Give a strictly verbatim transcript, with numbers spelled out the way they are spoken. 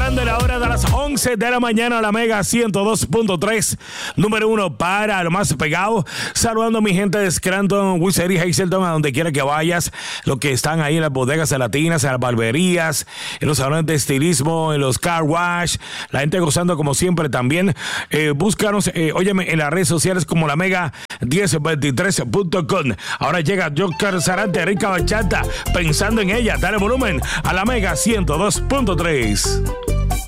Celebrando la hora de las once de la mañana, la Mega ciento dos punto tres, número uno para lo más pegado. Saludando a mi gente de Scranton, Wizard y Hazleton, a donde quiera que vayas. Los que están ahí en las bodegas latinas, en las barberías, en los salones de estilismo, en los car wash. La gente gozando como siempre también. Eh, búscanos, eh, óyeme, en las redes sociales como la Mega diez veintitrés punto com. Ahora llega Joker Sarante, Rica Bachata, pensando en ella. Dale volumen a la Mega ciento dos punto tres.